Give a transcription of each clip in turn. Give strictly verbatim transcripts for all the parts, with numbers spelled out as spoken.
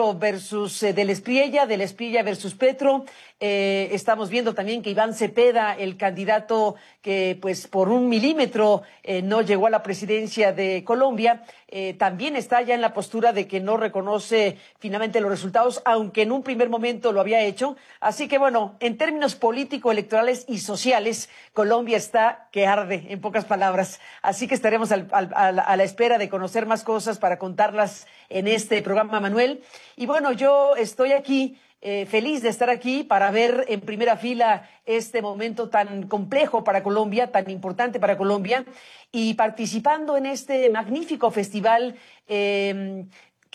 Petro versus eh, Del Espriella, Del Espriella versus Petro. Eh, estamos viendo también que Iván Cepeda, el candidato que pues por un milímetro eh, no llegó a la presidencia de Colombia, eh, también está ya en la postura de que no reconoce finalmente los resultados, aunque en un primer momento lo había hecho. Así que bueno, en términos político-electorales y sociales, Colombia está que arde, en pocas palabras. Así que estaremos al, al, a, la, a la espera de conocer más cosas para contarlas en este programa, Manuel. Y bueno, yo estoy aquí Eh, feliz de estar aquí para ver en primera fila este momento tan complejo para Colombia, tan importante para Colombia, y participando en este magnífico festival eh,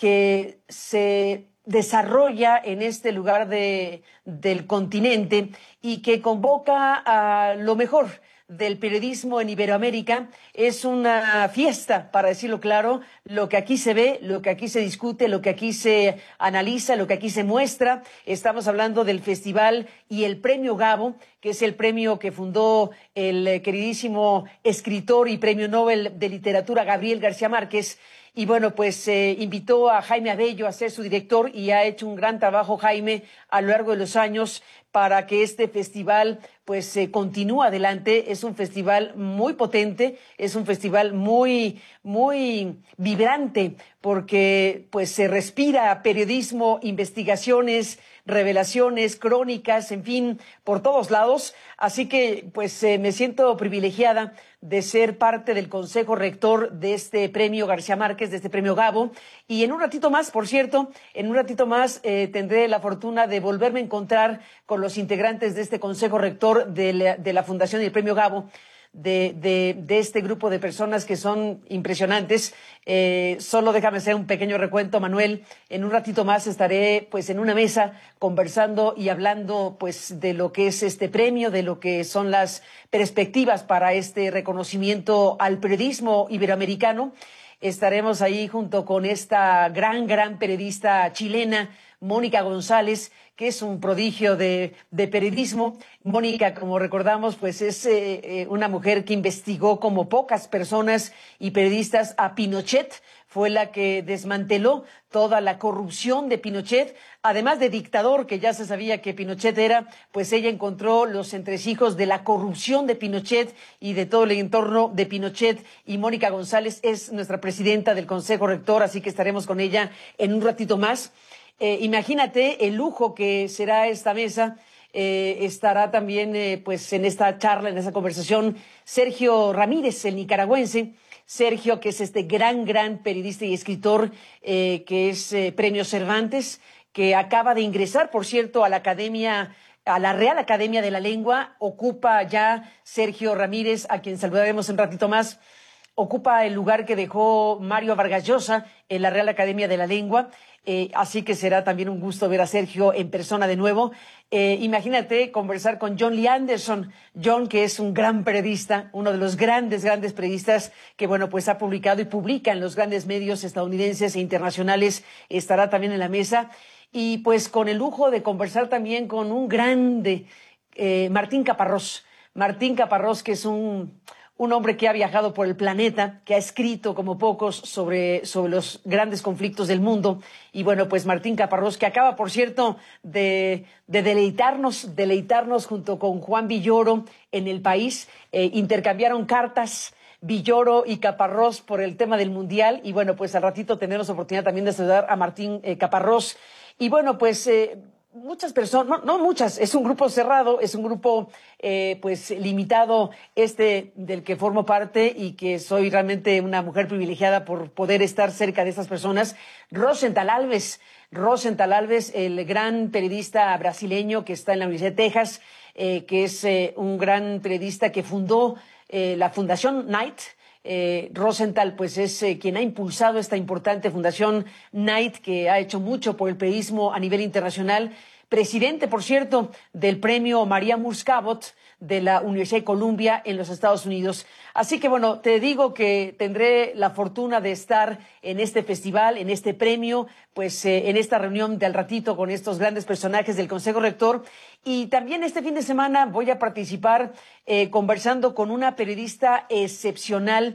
que se desarrolla en este lugar de, del continente y que convoca a lo mejor del periodismo en Iberoamérica. Es una fiesta, para decirlo claro, lo que aquí se ve, lo que aquí se discute, lo que aquí se analiza, lo que aquí se muestra. Estamos hablando del festival y el premio Gabo, que es el premio que fundó el queridísimo escritor y premio Nobel de Literatura Gabriel García Márquez. Y bueno, pues eh, invitó a Jaime Abello a ser su director y ha hecho un gran trabajo, Jaime, a lo largo de los años para que este festival pues eh, continúe adelante. Es un festival muy potente, es un festival muy, muy vibrante porque pues se respira periodismo, investigaciones, revelaciones, crónicas, en fin, por todos lados. Así que pues eh, me siento privilegiada de ser parte del Consejo Rector de este premio García Márquez, de este premio Gabo. Y en un ratito más, por cierto, en un ratito más eh, tendré la fortuna de volverme a encontrar con los integrantes de este Consejo Rector de la, de la Fundación y el premio Gabo. De, de, de este grupo de personas que son impresionantes. Eh, solo déjame hacer un pequeño recuento, Manuel. En un ratito más estaré pues en una mesa conversando y hablando pues de lo que es este premio, de lo que son las perspectivas para este reconocimiento al periodismo iberoamericano. Estaremos ahí junto con esta gran, gran periodista chilena, Mónica González, que es un prodigio de, de periodismo. Mónica, como recordamos, pues es eh, eh, una mujer que investigó como pocas personas y periodistas a Pinochet. Fue la que desmanteló toda la corrupción de Pinochet, además de dictador, que ya se sabía que Pinochet era, pues ella encontró los entresijos de la corrupción de Pinochet y de todo el entorno de Pinochet. Y Mónica González es nuestra presidenta del Consejo Rector, así que estaremos con ella en un ratito más. Eh, imagínate el lujo que será esta mesa. Eh, estará también eh, pues en esta charla, en esta conversación, Sergio Ramírez, el nicaragüense. Sergio, que es este gran, gran periodista y escritor, eh, que es eh, Premio Cervantes, que acaba de ingresar, por cierto, a la Academia, a la Real Academia de la Lengua. Ocupa ya Sergio Ramírez, a quien saludaremos un ratito más. Ocupa el lugar que dejó Mario Vargas Llosa en la Real Academia de la Lengua. Eh, así que será también un gusto ver a Sergio en persona de nuevo. Eh, imagínate conversar con John Lee Anderson. John, que es un gran periodista, uno de los grandes, grandes periodistas que, bueno, pues ha publicado y publica en los grandes medios estadounidenses e internacionales. Estará también en la mesa. Y pues con el lujo de conversar también con un grande, eh, Martín Caparrós. Martín Caparrós, que es un... un hombre que ha viajado por el planeta, que ha escrito como pocos sobre, sobre los grandes conflictos del mundo. Y bueno, pues Martín Caparrós, que acaba, por cierto, de, de deleitarnos, deleitarnos junto con Juan Villoro en El País. Eh, intercambiaron cartas Villoro y Caparrós por el tema del Mundial. Y bueno, pues al ratito tendremos oportunidad también de saludar a Martín eh, Caparrós. Y bueno, pues... Eh, Muchas personas, no, no muchas, es un grupo cerrado, es un grupo eh, pues limitado, este del que formo parte y que soy realmente una mujer privilegiada por poder estar cerca de estas personas. Rosenthal Alves, Rosenthal Alves, el gran periodista brasileño que está en la Universidad de Texas, eh, que es eh, un gran periodista que fundó eh, la Fundación Knight. Eh, Rosenthal pues es eh, quien ha impulsado esta importante fundación Knight, que ha hecho mucho por el periodismo a nivel internacional. Presidente, por cierto, del premio María Moores Cabot de la Universidad de Columbia en los Estados Unidos. Así que bueno, te digo que tendré la fortuna de estar en este festival, en este premio, pues eh, en esta reunión de al ratito con estos grandes personajes del Consejo Rector. Y también este fin de semana voy a participar eh, conversando con una periodista excepcional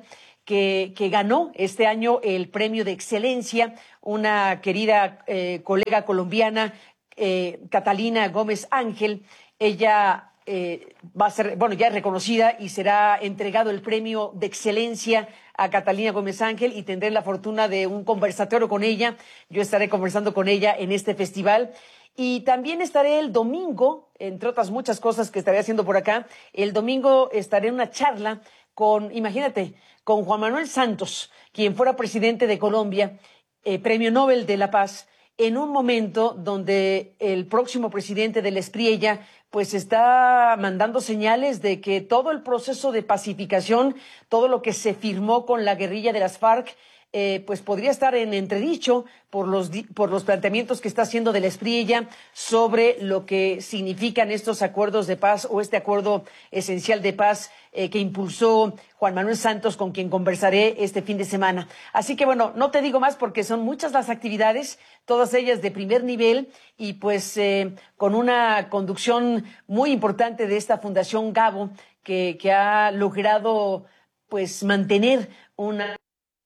que, que ganó este año el premio de excelencia, una querida eh, colega colombiana, eh, Catalina Gómez Ángel. Ella eh, va a ser, bueno, ya es reconocida y será entregado el premio de excelencia a Catalina Gómez Ángel y tendré la fortuna de un conversatorio con ella. Yo estaré conversando con ella en este festival. Y también estaré el domingo, entre otras muchas cosas que estaré haciendo por acá, el domingo estaré en una charla con, imagínate, con Juan Manuel Santos, quien fuera presidente de Colombia, eh, Premio Nobel de la Paz, en un momento donde el próximo presidente del Espriella pues está mandando señales de que todo el proceso de pacificación, todo lo que se firmó con la guerrilla de las FARC, Eh, pues podría estar en entredicho por los, por los planteamientos que está haciendo del Espriella sobre lo que significan estos acuerdos de paz o este acuerdo esencial de paz eh, que impulsó Juan Manuel Santos, con quien conversaré este fin de semana. Así que bueno, no te digo más porque son muchas las actividades, todas ellas de primer nivel y pues eh, con una conducción muy importante de esta Fundación Gabo que, que ha logrado pues mantener una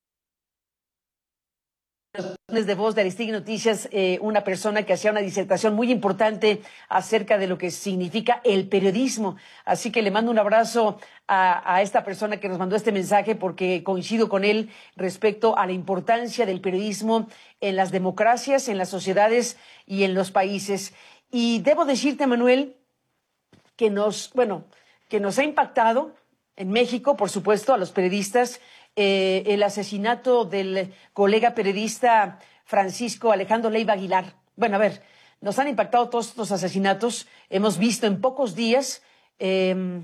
de voz de Aristegui Noticias, eh, una persona que hacía una disertación muy importante acerca de lo que significa el periodismo. Así que le mando un abrazo a, a esta persona que nos mandó este mensaje porque coincido con él respecto a la importancia del periodismo en las democracias, en las sociedades y en los países. Y debo decirte, Manuel, que nos, bueno, que nos ha impactado en México, por supuesto, a los periodistas, Eh, el asesinato del colega periodista Francisco Alejandro Leiva Aguilar. Bueno, a ver, nos han impactado todos estos asesinatos. Hemos visto en pocos días eh,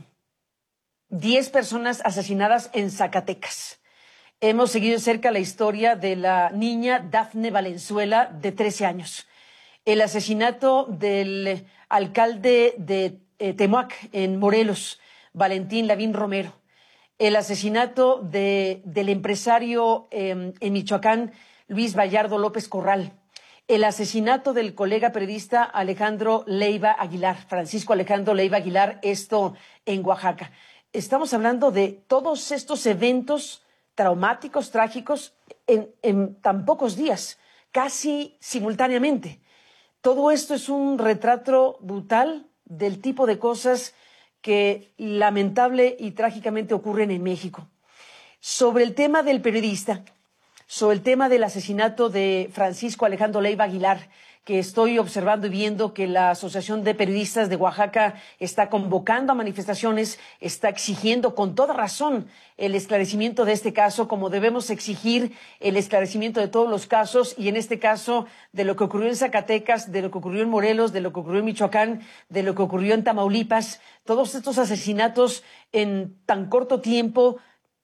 diez personas asesinadas en Zacatecas. Hemos seguido de cerca la historia de la niña Dafne Valenzuela, de trece años. El asesinato del alcalde de eh, Temuac, en Morelos, Valentín Lavín Romero. El asesinato de, del empresario eh, en Michoacán, Luis Vallardo López Corral. El asesinato del colega periodista Alejandro Leiva Aguilar, Francisco Alejandro Leiva Aguilar, esto en Oaxaca. Estamos hablando de todos estos eventos traumáticos, trágicos, en, en tan pocos días, casi simultáneamente. Todo esto es un retrato brutal del tipo de cosas que lamentable y trágicamente ocurren en México. Sobre el tema del periodista, sobre el tema del asesinato de Francisco Alejandro Leiva Aguilar, que estoy observando y viendo que la Asociación de Periodistas de Oaxaca está convocando a manifestaciones, está exigiendo con toda razón el esclarecimiento de este caso, como debemos exigir el esclarecimiento de todos los casos, y en este caso de lo que ocurrió en Zacatecas, de lo que ocurrió en Morelos, de lo que ocurrió en Michoacán, de lo que ocurrió en Tamaulipas, todos estos asesinatos en tan corto tiempo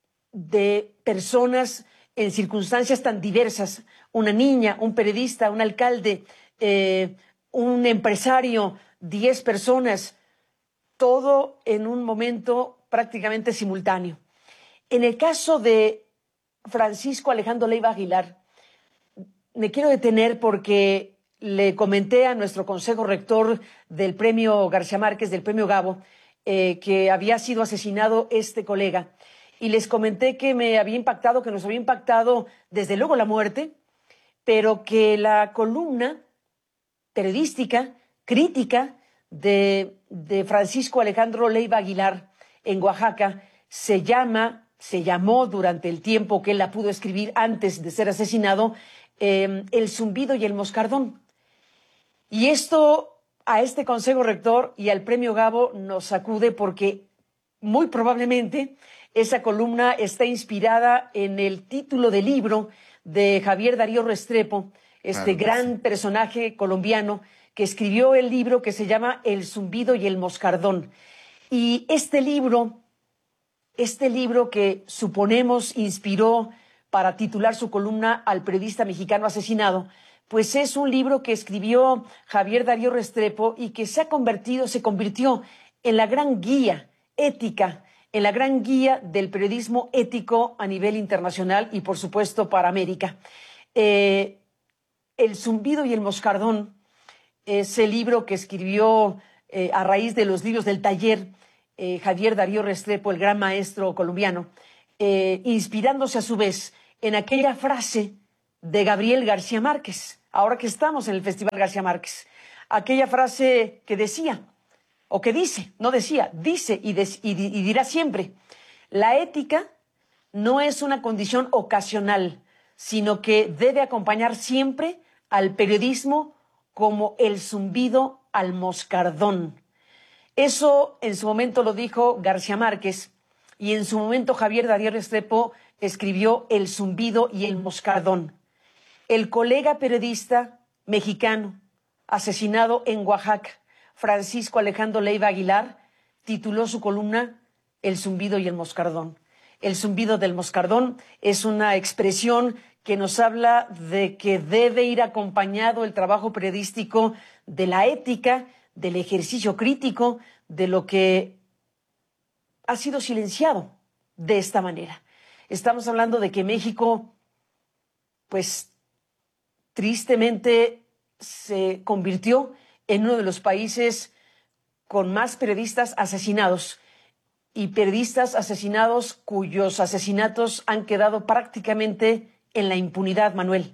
de personas en circunstancias tan diversas, una niña, un periodista, un alcalde, eh, un empresario, diez personas, todo en un momento prácticamente simultáneo. En el caso de Francisco Alejandro Leiva Aguilar, me quiero detener porque le comenté a nuestro consejo rector del premio García Márquez, del premio Gabo, eh, que había sido asesinado este colega. Y les comenté que me había impactado, que nos había impactado desde luego la muerte, pero que la columna periodística, crítica de, de Francisco Alejandro Leiva Aguilar en Oaxaca se llama, se llamó durante el tiempo que él la pudo escribir antes de ser asesinado, eh, El zumbido y el moscardón. Y esto a este consejo rector y al premio Gabo nos sacude porque muy probablemente esa columna está inspirada en el título del libro de Javier Darío Restrepo, este claro, gran sí. personaje colombiano que escribió el libro que se llama El zumbido y el moscardón. Y este libro, este libro que suponemos inspiró para titular su columna al periodista mexicano asesinado, pues es un libro que escribió Javier Darío Restrepo y que se ha convertido, se convirtió en la gran guía ética, en la gran guía del periodismo ético a nivel internacional y, por supuesto, para América. Eh, El zumbido y el moscardón, ese libro que escribió eh, a raíz de los libros del taller eh, Javier Darío Restrepo, el gran maestro colombiano, eh, inspirándose a su vez en aquella frase de Gabriel García Márquez, ahora que estamos en el Festival García Márquez, aquella frase que decía, o que dice, no decía, dice y, des, y, y dirá siempre, la ética no es una condición ocasional, sino que debe acompañar siempre al periodismo como el zumbido al moscardón. Eso en su momento lo dijo García Márquez y en su momento Javier Darío Restrepo escribió El zumbido y el moscardón. El colega periodista mexicano asesinado en Oaxaca, Francisco Alejandro Leiva Aguilar, tituló su columna El zumbido y el moscardón. El zumbido del moscardón es una expresión que nos habla de que debe ir acompañado el trabajo periodístico de la ética, del ejercicio crítico, de lo que ha sido silenciado de esta manera. Estamos hablando de que México, pues, tristemente se convirtió en uno de los países con más periodistas asesinados y periodistas asesinados cuyos asesinatos han quedado prácticamente en la impunidad, Manuel.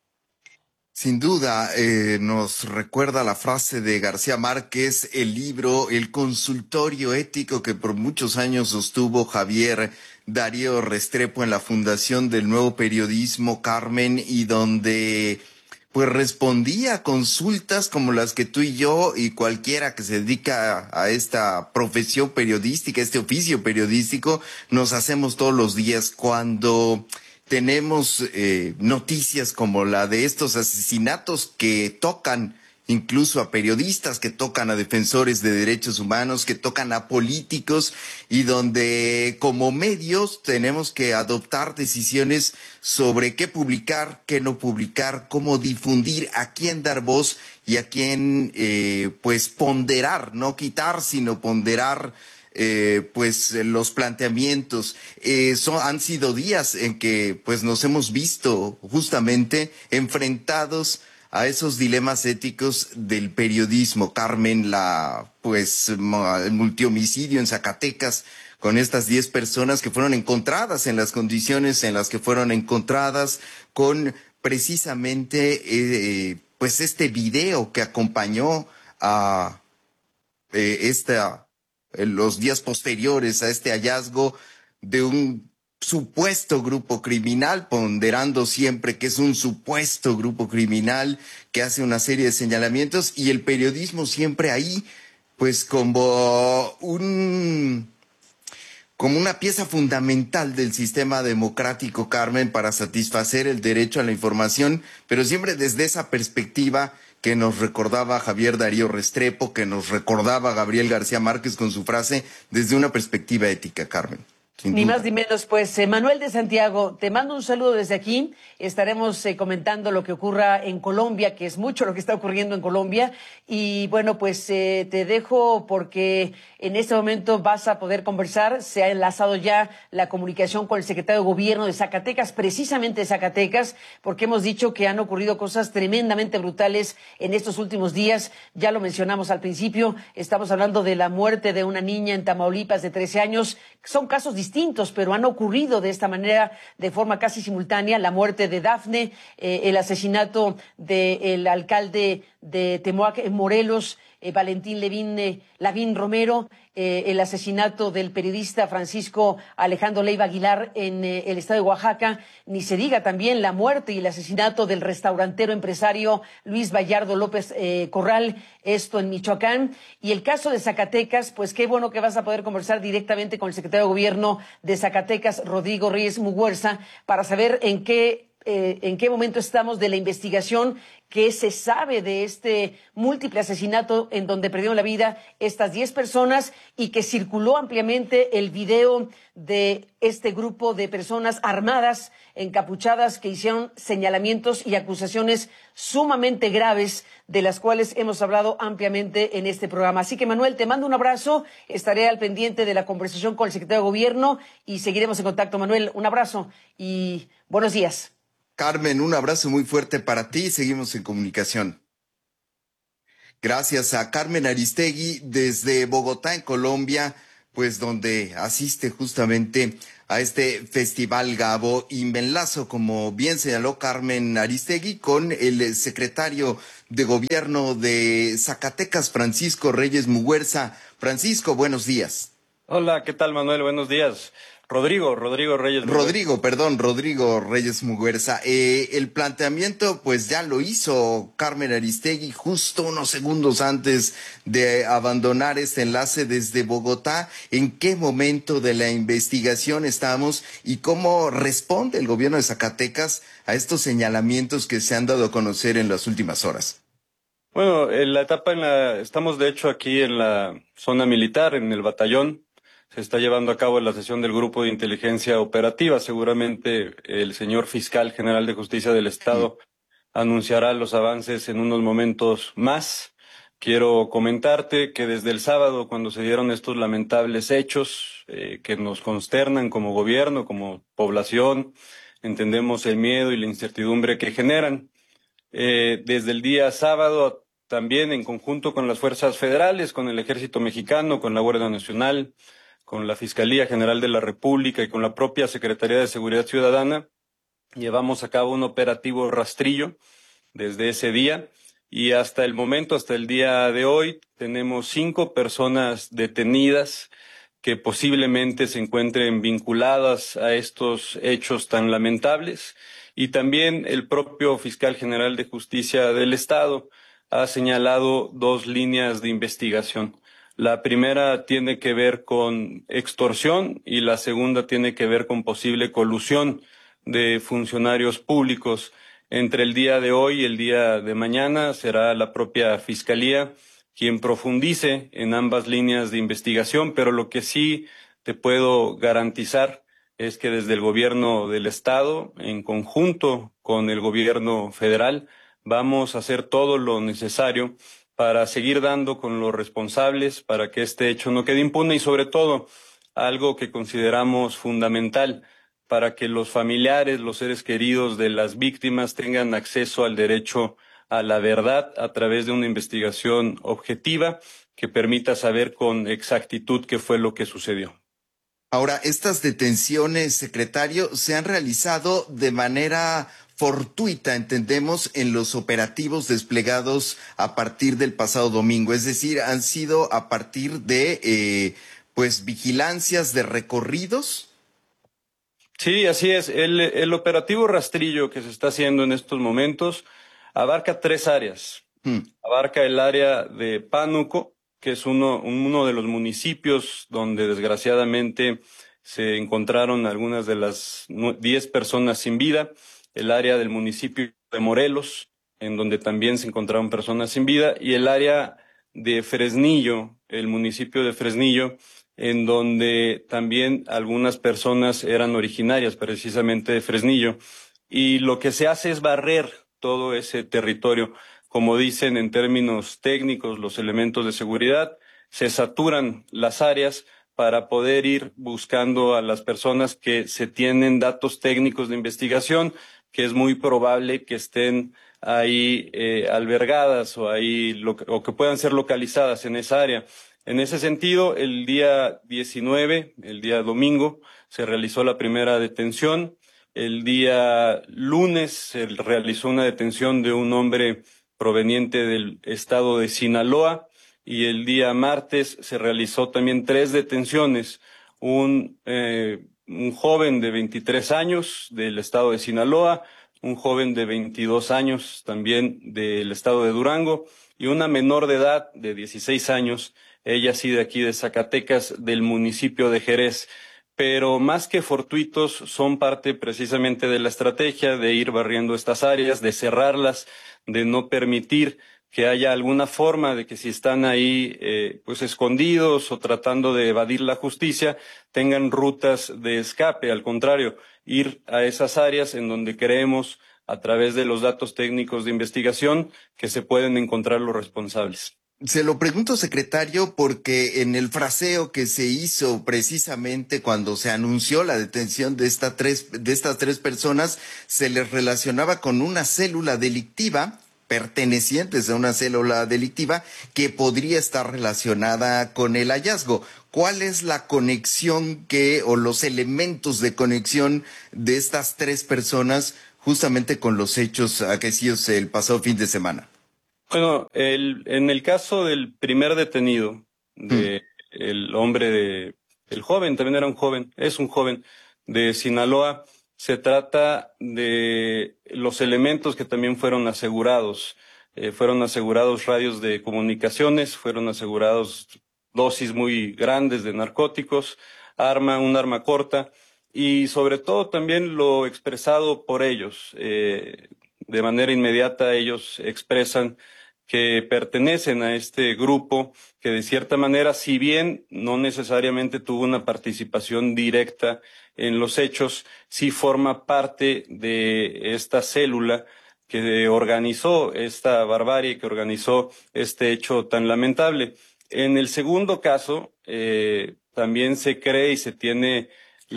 Sin duda, eh, nos recuerda la frase de García Márquez, el libro, el consultorio ético que por muchos años sostuvo Javier Darío Restrepo en la fundación del Nuevo Periodismo, Carmen, y donde pues respondía a consultas como las que tú y yo y cualquiera que se dedica a esta profesión periodística, este oficio periodístico, nos hacemos todos los días cuando tenemos eh, noticias como la de estos asesinatos que tocan incluso a periodistas, que tocan a defensores de derechos humanos, que tocan a políticos, y donde como medios tenemos que adoptar decisiones sobre qué publicar, qué no publicar, cómo difundir, a quién dar voz y a quién eh, pues ponderar, no quitar, sino ponderar Eh, pues los planteamientos. Eh, son, han sido días en que pues nos hemos visto justamente enfrentados a esos dilemas éticos del periodismo. Carmen, la pues el multihomicidio en Zacatecas con estas diez personas que fueron encontradas en las condiciones en las que fueron encontradas, con precisamente eh, pues este video que acompañó a eh, esta en los días posteriores a este hallazgo de un supuesto grupo criminal, ponderando siempre que es un supuesto grupo criminal que hace una serie de señalamientos, y el periodismo siempre ahí, pues como un como una pieza fundamental del sistema democrático, Carmen, para satisfacer el derecho a la información, pero siempre desde esa perspectiva que nos recordaba Javier Darío Restrepo, que nos recordaba Gabriel García Márquez con su frase, desde una perspectiva ética, Carmen. Ni duda. Más ni menos, pues, eh, Manuel de Santiago, te mando un saludo desde aquí. Estaremos eh, comentando lo que ocurra en Colombia, que es mucho lo que está ocurriendo en Colombia. Y bueno, pues eh, te dejo porque en este momento vas a poder conversar. Se ha enlazado ya la comunicación con el secretario de Gobierno de Zacatecas, precisamente de Zacatecas, porque hemos dicho que han ocurrido cosas tremendamente brutales en estos últimos días. Ya lo mencionamos al principio, estamos hablando de la muerte de una niña en Tamaulipas de trece años. Son casos distintos. distintos, pero han ocurrido de esta manera de forma casi simultánea. La muerte de Dafne, eh, el asesinato del alcalde de Temoac en Morelos, eh, Valentín Levín, eh, Lavín Romero, eh, el asesinato del periodista Francisco Alejandro Leiva Aguilar en eh, el estado de Oaxaca, ni se diga también la muerte y el asesinato del restaurantero empresario Luis Vallardo López eh, Corral, esto en Michoacán, y el caso de Zacatecas, pues qué bueno que vas a poder conversar directamente con el secretario de Gobierno de Zacatecas, Rodrigo Reyes Muguerza, para saber en qué Eh, en qué momento estamos de la investigación, qué se sabe de este múltiple asesinato en donde perdieron la vida estas diez personas y que circuló ampliamente el video de este grupo de personas armadas, encapuchadas, que hicieron señalamientos y acusaciones sumamente graves de las cuales hemos hablado ampliamente en este programa. Así que, Manuel, te mando un abrazo, estaré al pendiente de la conversación con el secretario de Gobierno y seguiremos en contacto. Manuel, un abrazo y buenos días. Carmen, un abrazo muy fuerte para ti y seguimos en comunicación. Gracias a Carmen Aristegui desde Bogotá, en Colombia, pues donde asiste justamente a este Festival Gabo, y me enlazo, como bien señaló Carmen Aristegui, con el secretario de Gobierno de Zacatecas, Francisco Reyes Muguerza. Francisco, buenos días. Hola, ¿qué tal, Manuel? Buenos días. Rodrigo, Rodrigo Reyes Muguerza. Rodrigo, perdón, Rodrigo Reyes Muguerza. Eh, el planteamiento, pues ya lo hizo Carmen Aristegui justo unos segundos antes de abandonar este enlace desde Bogotá. ¿En qué momento de la investigación estamos y cómo responde el gobierno de Zacatecas a estos señalamientos que se han dado a conocer en las últimas horas? Bueno, en la etapa en la, estamos de hecho aquí en la zona militar, en el batallón. Se está llevando a cabo la sesión del Grupo de Inteligencia Operativa. Seguramente el señor Fiscal General de Justicia del Estado anunciará los avances en unos momentos más. Quiero comentarte que desde el sábado, cuando se dieron estos lamentables hechos eh, que nos consternan como gobierno, como población, entendemos el miedo y la incertidumbre que generan. Eh, desde el día sábado, también en conjunto con las fuerzas federales, con el Ejército Mexicano, con la Guardia Nacional, con la Fiscalía General de la República y con la propia Secretaría de Seguridad Ciudadana, llevamos a cabo un operativo rastrillo desde ese día y hasta el momento, hasta el día de hoy, tenemos cinco personas detenidas que posiblemente se encuentren vinculadas a estos hechos tan lamentables, y también el propio Fiscal General de Justicia del Estado ha señalado dos líneas de investigación. La primera tiene que ver con extorsión y la segunda tiene que ver con posible colusión de funcionarios públicos. Entre el día de hoy y el día de mañana será la propia Fiscalía quien profundice en ambas líneas de investigación, pero lo que sí te puedo garantizar es que desde el gobierno del Estado, en conjunto con el gobierno federal, vamos a hacer todo lo necesario para seguir dando con los responsables, para que este hecho no quede impune y, sobre todo, algo que consideramos fundamental, para que los familiares, los seres queridos de las víctimas tengan acceso al derecho a la verdad a través de una investigación objetiva que permita saber con exactitud qué fue lo que sucedió. Ahora, estas detenciones, secretario, se han realizado de manera fortuita, entendemos, en los operativos desplegados a partir del pasado domingo. Es decir, han sido a partir de, eh, pues, vigilancias de recorridos. Sí, así es. El, el operativo rastrillo que se está haciendo en estos momentos abarca tres áreas. Hmm. Abarca el área de Pánuco, que es uno, uno de los municipios donde desgraciadamente se encontraron algunas de las diez personas sin vida. El área del municipio de Morelos, en donde también se encontraron personas sin vida, y el área de Fresnillo, el municipio de Fresnillo, en donde también algunas personas eran originarias precisamente de Fresnillo. Y lo que se hace es barrer todo ese territorio. Como dicen en términos técnicos los elementos de seguridad, se saturan las áreas para poder ir buscando a las personas que se tienen datos técnicos de investigación, que es muy probable que estén ahí eh, albergadas o, ahí, o que puedan ser localizadas en esa área. En ese sentido, el día diecinueve, el día domingo, se realizó la primera detención. El día lunes se realizó una detención de un hombre proveniente del estado de Sinaloa, y el día martes se realizó también tres detenciones. Un, eh, un joven de veintitrés años del estado de Sinaloa, un joven de veintidós años también del estado de Durango y una menor de edad de dieciséis años, ella sí de aquí de Zacatecas, del municipio de Jerez. Pero más que fortuitos, son parte precisamente de la estrategia de ir barriendo estas áreas, de cerrarlas, de no permitir que haya alguna forma de que si están ahí eh, pues escondidos o tratando de evadir la justicia, tengan rutas de escape. Al contrario, ir a esas áreas en donde creemos, a través de los datos técnicos de investigación, que se pueden encontrar los responsables. Se lo pregunto, secretario, porque en el fraseo que se hizo precisamente cuando se anunció la detención de, esta tres, de estas tres personas, se les relacionaba con una célula delictiva pertenecientes a una célula delictiva que podría estar relacionada con el hallazgo. ¿Cuál es la conexión que, o los elementos de conexión de estas tres personas justamente con los hechos acaecidos el pasado fin de semana? Bueno, el, en el caso del primer detenido, de mm. el hombre de, el joven, también era un joven, es un joven de Sinaloa, se trata de los elementos que también fueron asegurados. Eh, fueron asegurados radios de comunicaciones, fueron asegurados dosis muy grandes de narcóticos, arma, un arma corta, y sobre todo también lo expresado por ellos. Eh, de manera inmediata ellos expresan que pertenecen a este grupo que de cierta manera, si bien no necesariamente tuvo una participación directa en los hechos, sí forma parte de esta célula que organizó esta barbarie, que organizó este hecho tan lamentable. En el segundo caso, eh, también se cree y se tiene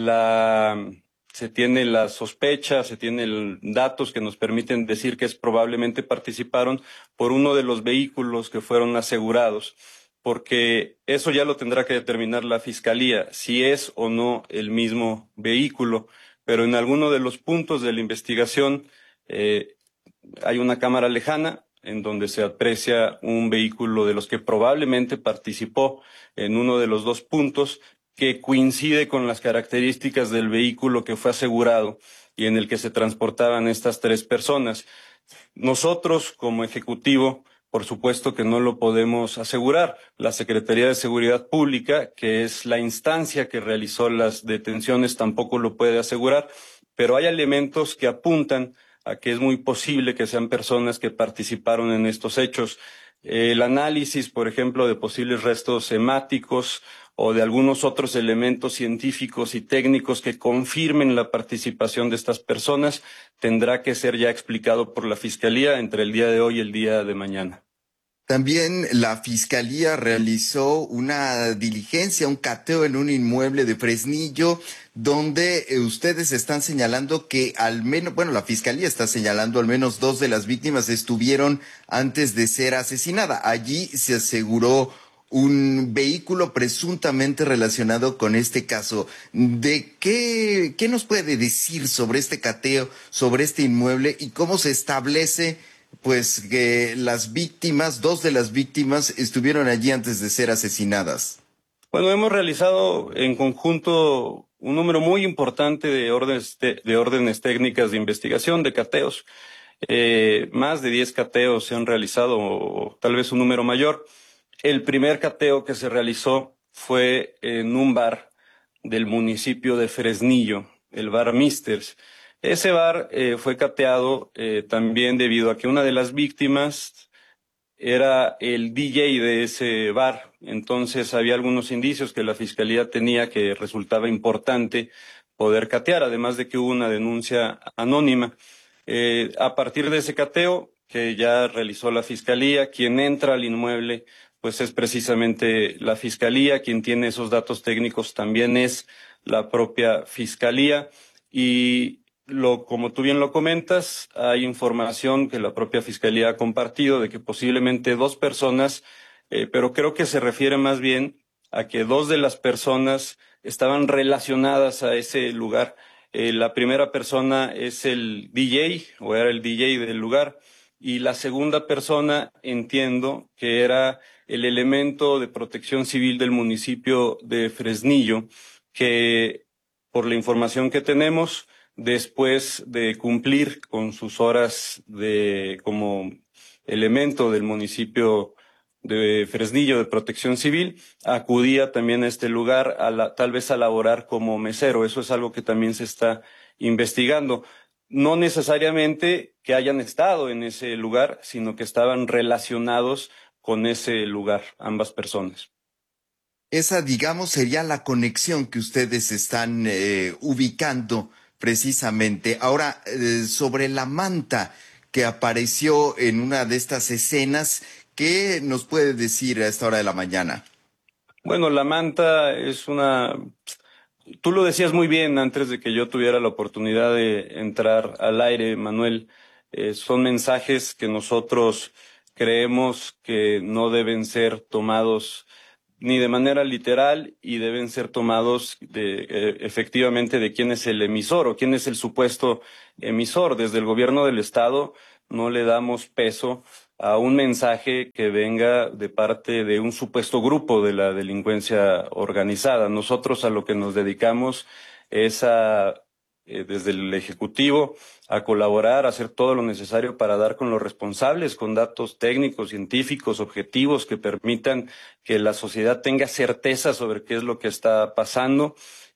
la... se tiene la sospecha, se tienen datos que nos permiten decir que es probablemente participaron por uno de los vehículos que fueron asegurados, porque eso ya lo tendrá que determinar la Fiscalía, si es o no el mismo vehículo, pero en alguno de los puntos de la investigación eh, hay una cámara lejana en donde se aprecia un vehículo de los que probablemente participó en uno de los dos puntos, que coincide con las características del vehículo que fue asegurado y en el que se transportaban estas tres personas. Nosotros, como Ejecutivo, por supuesto que no lo podemos asegurar. La Secretaría de Seguridad Pública, que es la instancia que realizó las detenciones, tampoco lo puede asegurar, pero hay elementos que apuntan a que es muy posible que sean personas que participaron en estos hechos. El análisis, por ejemplo, de posibles restos hemáticos o de algunos otros elementos científicos y técnicos que confirmen la participación de estas personas, tendrá que ser ya explicado por la Fiscalía entre el día de hoy y el día de mañana. También la Fiscalía realizó una diligencia, un cateo en un inmueble de Fresnillo, donde eh, ustedes están señalando que al menos, bueno, la Fiscalía está señalando al menos dos de las víctimas estuvieron antes de ser asesinada. Allí se aseguró un vehículo presuntamente relacionado con este caso. ¿De qué, qué nos puede decir sobre este cateo, sobre este inmueble y cómo se establece pues que las víctimas, dos de las víctimas, estuvieron allí antes de ser asesinadas? Bueno, hemos realizado en conjunto un número muy importante de órdenes, de, de órdenes técnicas de investigación, de cateos. Eh, más de diez cateos se han realizado, o tal vez un número mayor. El primer cateo que se realizó fue en un bar del municipio de Fresnillo, el bar Misters. Ese bar eh, fue cateado eh, también debido a que una de las víctimas era el D J de ese bar. Entonces había algunos indicios que la Fiscalía tenía que resultaba importante poder catear, además de que hubo una denuncia anónima. Eh, a partir de ese cateo que ya realizó la Fiscalía, quien entra al inmueble pues es precisamente la Fiscalía, quien tiene esos datos técnicos también es la propia Fiscalía. Y Lo, como tú bien lo comentas, hay información que la propia Fiscalía ha compartido de que posiblemente dos personas, eh, pero creo que se refiere más bien a que dos de las personas estaban relacionadas a ese lugar. Eh, la primera persona es el D J, o era el D J del lugar, y la segunda persona entiendo que era el elemento de protección civil del municipio de Fresnillo, que por la información que tenemos, después de cumplir con sus horas de como elemento del municipio de Fresnillo de Protección Civil, acudía también a este lugar, a la, tal vez a laborar como mesero. Eso es algo que también se está investigando. No necesariamente que hayan estado en ese lugar, sino que estaban relacionados con ese lugar, ambas personas. Esa, digamos, sería la conexión que ustedes están eh, ubicando precisamente. Ahora, eh, sobre la manta que apareció en una de estas escenas, ¿qué nos puede decir a esta hora de la mañana? Bueno, la manta es una... Tú lo decías muy bien antes de que yo tuviera la oportunidad de entrar al aire, Manuel. Eh, son mensajes que nosotros creemos que no deben ser tomados ni de manera literal y deben ser tomados de, eh, efectivamente de quién es el emisor o quién es el supuesto emisor. Desde el gobierno del Estado no le damos peso a un mensaje que venga de parte de un supuesto grupo de la delincuencia organizada. Nosotros a lo que nos dedicamos es a, eh, desde el Ejecutivo, a colaborar, a hacer todo lo necesario para dar con los responsables, con datos técnicos, científicos, objetivos que permitan que la sociedad tenga certeza sobre qué es lo que está pasando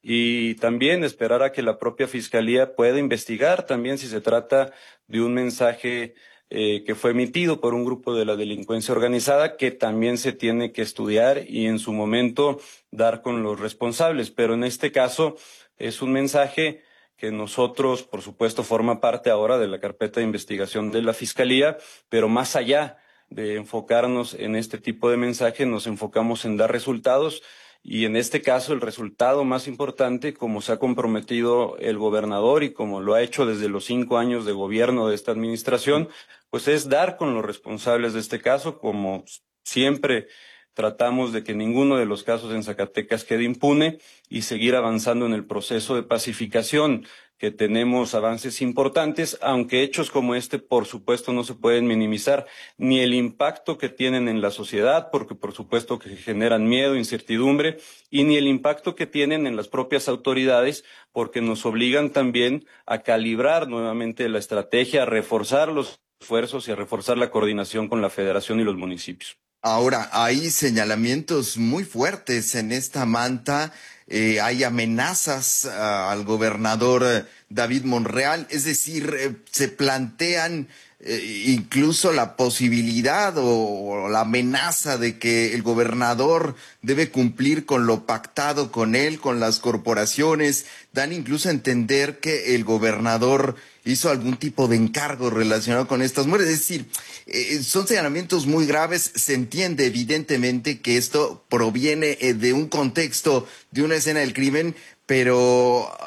y también esperar a que la propia Fiscalía pueda investigar también si se trata de un mensaje eh, que fue emitido por un grupo de la delincuencia organizada que también se tiene que estudiar y en su momento dar con los responsables. Pero en este caso es un mensaje que nosotros, por supuesto, forma parte ahora de la carpeta de investigación de la Fiscalía, pero más allá de enfocarnos en este tipo de mensaje, nos enfocamos en dar resultados y en este caso el resultado más importante, como se ha comprometido el gobernador y como lo ha hecho desde los cinco años de gobierno de esta administración, pues es dar con los responsables de este caso, como siempre tratamos de que ninguno de los casos en Zacatecas quede impune y seguir avanzando en el proceso de pacificación, que tenemos avances importantes, aunque hechos como este, por supuesto, no se pueden minimizar, ni el impacto que tienen en la sociedad, porque por supuesto que generan miedo, incertidumbre, y ni el impacto que tienen en las propias autoridades, porque nos obligan también a calibrar nuevamente la estrategia, a reforzar los esfuerzos y a reforzar la coordinación con la Federación y los municipios. Ahora, hay señalamientos muy fuertes en esta manta, eh, hay amenazas uh, al gobernador uh, David Monreal, es decir, eh, se plantean eh, incluso la posibilidad o, o la amenaza de que el gobernador debe cumplir con lo pactado con él, con las corporaciones, dan incluso a entender que el gobernador hizo algún tipo de encargo relacionado con estas muertes. Es decir, eh, son señalamientos muy graves. Se entiende evidentemente que esto proviene eh, de un contexto, de una escena del crimen, pero uh,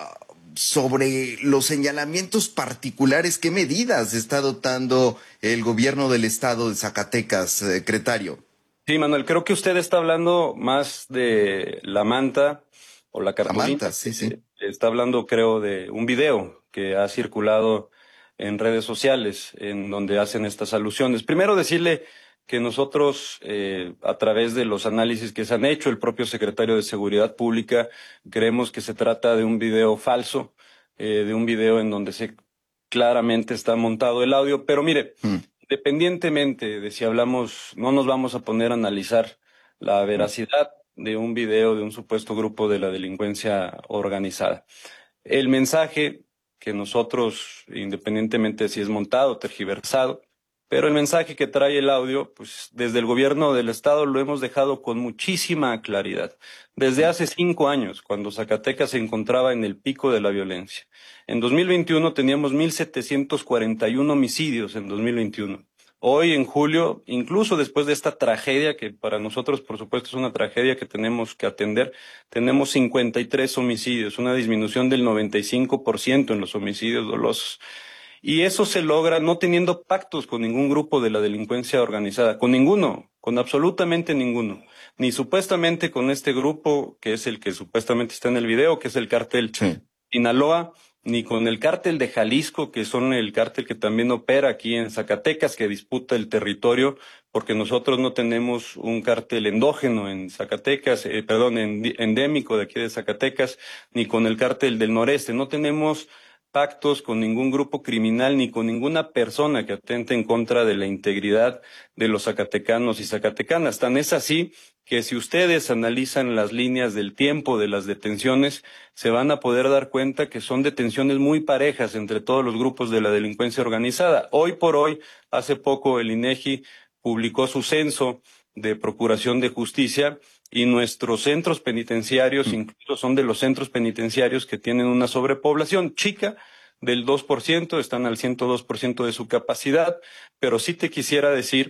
sobre los señalamientos particulares, ¿qué medidas está adoptando el gobierno del estado de Zacatecas, secretario? Sí, Manuel, creo que usted está hablando más de la manta o la cartulina. La manta, sí, sí. Está hablando, creo, de un video que ha circulado en redes sociales en donde hacen estas alusiones. Primero decirle que nosotros, eh, a través de los análisis que se han hecho, el propio secretario de Seguridad Pública, creemos que se trata de un video falso, eh, de un video en donde se claramente está montado el audio. Pero mire, mm. independientemente de si hablamos, no nos vamos a poner a analizar la veracidad de un video de un supuesto grupo de la delincuencia organizada. El mensaje que nosotros, independientemente de si es montado o tergiversado, pero el mensaje que trae el audio, pues desde el gobierno del estado lo hemos dejado con muchísima claridad. Desde hace cinco años, cuando Zacatecas se encontraba en el pico de la violencia. En dos mil veintiuno teníamos mil setecientos cuarenta y uno homicidios en dos mil veintiuno. Hoy, en julio, incluso después de esta tragedia, que para nosotros, por supuesto, es una tragedia que tenemos que atender, tenemos cincuenta y tres homicidios, una disminución del noventa y cinco por ciento en los homicidios dolosos. Y eso se logra no teniendo pactos con ningún grupo de la delincuencia organizada, con ninguno, con absolutamente ninguno. Ni supuestamente con este grupo, que es el que supuestamente está en el video, que es el cártel sí. Sinaloa, ni con el cártel de Jalisco, que son el cártel que también opera aquí en Zacatecas, que disputa el territorio, porque nosotros no tenemos un cártel endógeno en Zacatecas, eh, perdón, endémico de aquí de Zacatecas, ni con el cártel del noreste. No tenemos pactos con ningún grupo criminal ni con ninguna persona que atente en contra de la integridad de los zacatecanos y zacatecanas. Tan es así que si ustedes analizan las líneas del tiempo de las detenciones, se van a poder dar cuenta que son detenciones muy parejas entre todos los grupos de la delincuencia organizada. Hoy por hoy, hace poco el INEGI publicó su censo de procuración de justicia y nuestros centros penitenciarios incluso son de los centros penitenciarios que tienen una sobrepoblación chica del dos por ciento, están al ciento dos por ciento de su capacidad, pero sí te quisiera decir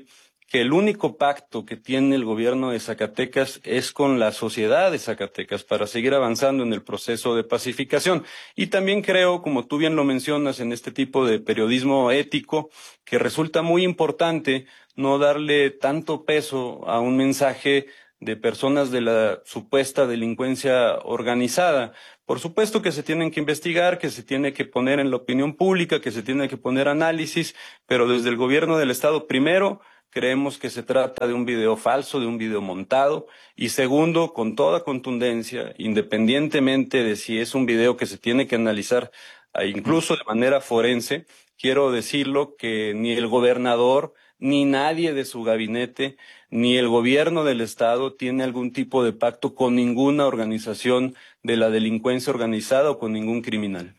que el único pacto que tiene el gobierno de Zacatecas es con la sociedad de Zacatecas para seguir avanzando en el proceso de pacificación. Y también creo, como tú bien lo mencionas, en este tipo de periodismo ético, que resulta muy importante no darle tanto peso a un mensaje de personas de la supuesta delincuencia organizada. Por supuesto que se tienen que investigar, que se tiene que poner en la opinión pública, que se tiene que poner análisis, pero desde el gobierno del Estado, primero, creemos que se trata de un video falso, de un video montado, y segundo, con toda contundencia, independientemente de si es un video que se tiene que analizar, incluso de manera forense, quiero decirlo que ni el gobernador, ni nadie de su gabinete, ni el gobierno del Estado tiene algún tipo de pacto con ninguna organización de la delincuencia organizada o con ningún criminal.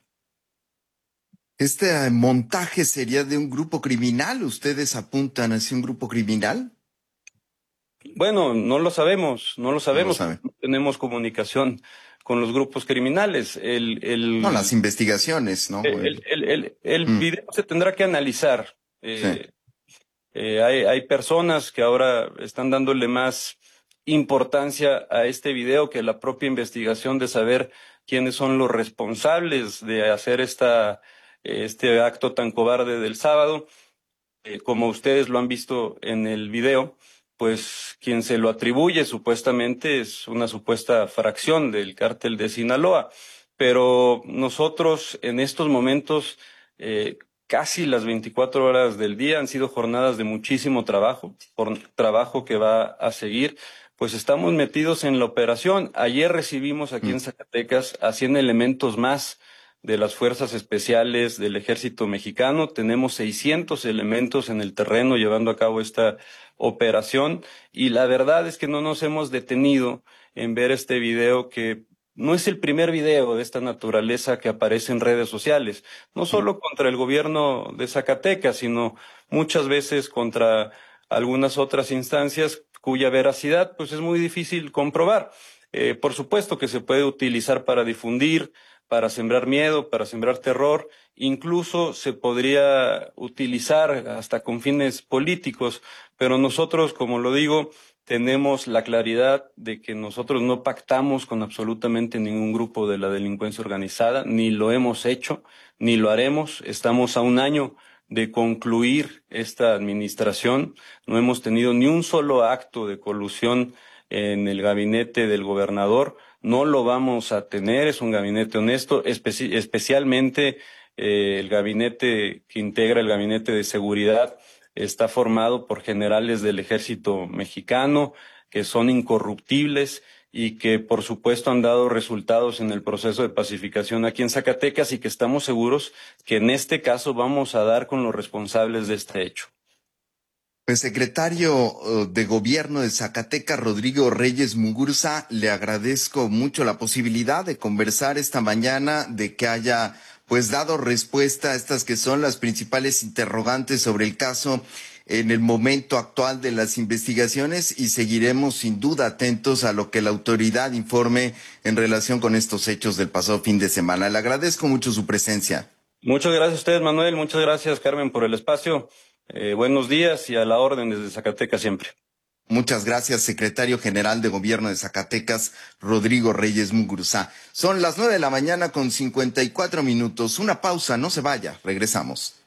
¿Este montaje sería de un grupo criminal? ¿Ustedes apuntan hacia un grupo criminal? Bueno, no lo sabemos, no lo sabemos. No lo sabe. No tenemos comunicación con los grupos criminales. El, el, no, las investigaciones, ¿no? El, el, el, el mm. video se tendrá que analizar. Eh, sí. eh, hay, hay personas que ahora están dándole más importancia a este video que la propia investigación de saber quiénes son los responsables de hacer esta, este acto tan cobarde del sábado. Eh, como ustedes lo han visto en el video, pues quien se lo atribuye supuestamente es una supuesta fracción del cártel de Sinaloa. Pero nosotros en estos momentos, eh, casi las veinticuatro horas del día han sido jornadas de muchísimo trabajo, por trabajo que va a seguir. Pues estamos metidos en la operación. Ayer recibimos aquí en Zacatecas a cien elementos más de las fuerzas especiales del ejército mexicano. Tenemos seiscientos elementos en el terreno llevando a cabo esta operación y la verdad es que no nos hemos detenido en ver este video que no es el primer video de esta naturaleza que aparece en redes sociales, no solo contra el gobierno de Zacatecas, sino muchas veces contra algunas otras instancias cuya veracidad pues es muy difícil comprobar. Eh, por supuesto que se puede utilizar para difundir, para sembrar miedo, para sembrar terror, incluso se podría utilizar hasta con fines políticos, pero nosotros, como lo digo, tenemos la claridad de que nosotros no pactamos con absolutamente ningún grupo de la delincuencia organizada, ni lo hemos hecho, ni lo haremos. Estamos a un año de concluir esta administración, no hemos tenido ni un solo acto de colusión en el gabinete del gobernador, no lo vamos a tener, es un gabinete honesto, especi- especialmente eh, el gabinete que integra el gabinete de seguridad está formado por generales del ejército mexicano que son incorruptibles y que por supuesto han dado resultados en el proceso de pacificación aquí en Zacatecas y que estamos seguros que en este caso vamos a dar con los responsables de este hecho. Pues secretario de Gobierno de Zacatecas, Rodrigo Reyes Muguruza, le agradezco mucho la posibilidad de conversar esta mañana, de que haya pues dado respuesta a estas que son las principales interrogantes sobre el caso en el momento actual de las investigaciones y seguiremos sin duda atentos a lo que la autoridad informe en relación con estos hechos del pasado fin de semana. Le agradezco mucho su presencia. Muchas gracias a ustedes, Manuel. Muchas gracias, Carmen, por el espacio. Eh, buenos días y a la orden desde Zacatecas siempre. Muchas gracias, secretario general de Gobierno de Zacatecas, Rodrigo Reyes Muguruza. Son las nueve de la mañana con cincuenta y cuatro minutos. Una pausa, no se vaya, regresamos.